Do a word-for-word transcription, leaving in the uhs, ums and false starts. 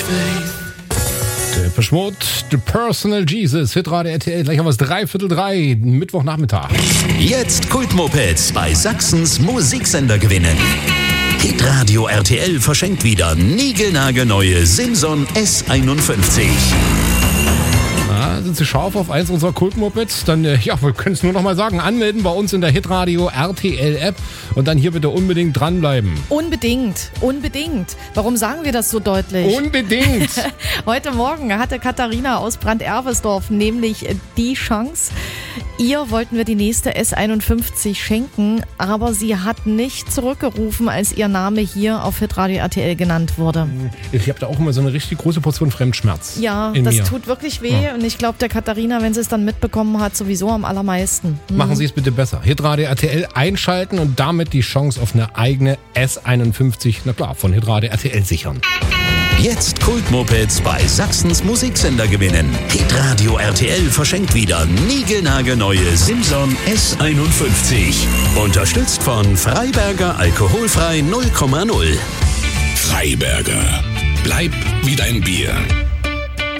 Depeche Mode, The Personal Jesus, Hitradio R T L, gleich haben wir es dreiviertel drei, Mittwochnachmittag. Jetzt Kultmopeds bei Sachsens Musiksender gewinnen. Hitradio R T L verschenkt wieder niegelnagelneue Simson S einundfünfzig. Na, sind Sie scharf auf eins unserer Kultmopeds? Dann, äh, ja, wir können es nur noch mal sagen, anmelden bei uns in der Hitradio R T L App und dann hier bitte unbedingt dranbleiben. Unbedingt, unbedingt. Warum sagen wir das so deutlich? Unbedingt! Heute Morgen hatte Katharina aus Brand-Erwesdorf nämlich die Chance. Ihr wollten wir die nächste S einundfünfzig schenken, aber sie hat nicht zurückgerufen, als ihr Name hier auf Hitradio R T L genannt wurde. Ich habe da auch immer so eine richtig große Portion Fremdschmerz. Ja, in das mir. tut wirklich weh Ja. und ich glaube, der Katharina, wenn sie es dann mitbekommen hat, sowieso am allermeisten. Hm. Machen Sie es bitte besser. Hitradio R T L einschalten und damit die Chance auf eine eigene S einundfünfzig, na klar, von Hitradio R T L sichern. Jetzt Kultmopeds bei Sachsens Musiksender gewinnen. Hitradio R T L verschenkt wieder niegelnagelneue Simson S einundfünfzig. Unterstützt von Freiberger Alkoholfrei null Komma null. Freiberger. Bleib wie dein Bier.